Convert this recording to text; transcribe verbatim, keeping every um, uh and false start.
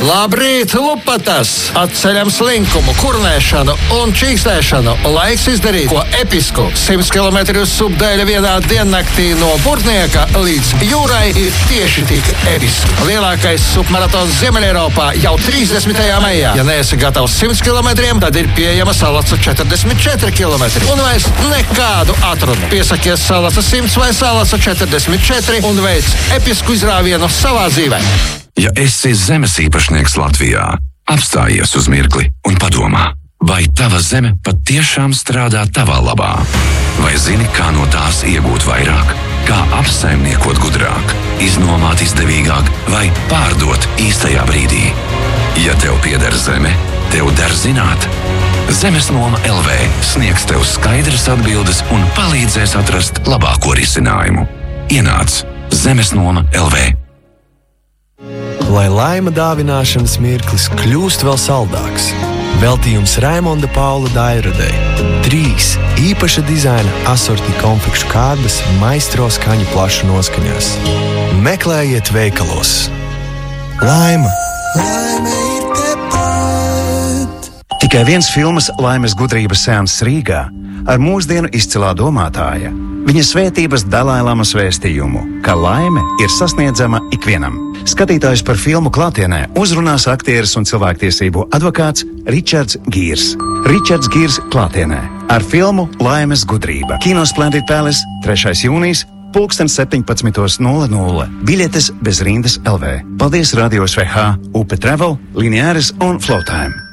Labrīt, lupatas! Atceļam slinkumu, kurnēšanu un čīkstēšanu. Laiks izdarīt ko episku. Simts kilometru uz subdēļa vienā diennaktī no Burtnieka līdz jūrai ir tieši tik episks. Lielākais submaratons Ziemeļeiropā jau trīsdesmitajā maijā. Ja neesi gatavs simts kilometriem, tad ir pieejama Salaca četrdesmit četri kilometri. Un vairs nekādu atrunu. Piesakies Salaca simts vai Salaca četrdesmit četri un veic episku izrāvienu savā dzīvē. Ja esi zemes īpašnieks Latvijā, apstājies uz mirkli un padomā, vai tava zeme patiešām strādā tavā labā? Vai zini, kā no tās iegūt vairāk? Kā apsaimniekot gudrāk, iznomāt izdevīgāk vai pārdot īstajā brīdī? Ja tev pieder zeme, tev der zināt. Zemesnoma L V sniegs tev skaidras atbildes un palīdzēs atrast labāko risinājumu. Ienāc Zemesnoma L V. Lai laima dāvināšanas mirklis kļūst vēl saldāks. Veltījums Raimonda Paula Dairadei. Trīs īpaša dizaina asorti konfekšu kārdas maistro skaņu plašu noskaņās. Meklējiet veikalos. Laima! Laime ir tepat! Tikai viens filmas Laimes gudrības seanss Rīgā ar mūsdienu izcilā domātāja. Viņa svētības Dalailamas vēstījumu, ka laime ir sasniedzama ikvienam. Skatītājs par filmu klātienē uzrunās aktieris un cilvēktiesību advokāts Ričards Gīrs. Ričards Gīrs klātienē ar filmu Laimes gudrība. Kino Splendid Palace, trešais jūnijas, pulksten septiņpadsmit nulle nulle. Biļetes bez rindas L V. Paldies Radio S V H, Upe Travel, Lineāris un Flowtime.